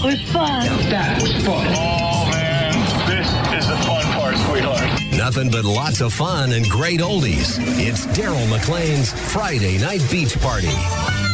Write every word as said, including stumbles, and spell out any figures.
was fun. That was fun. Oh, man. This is the fun part, sweetheart. Nothing but lots of fun and great oldies. It's Daryl McLean's Friday Night Beach Party.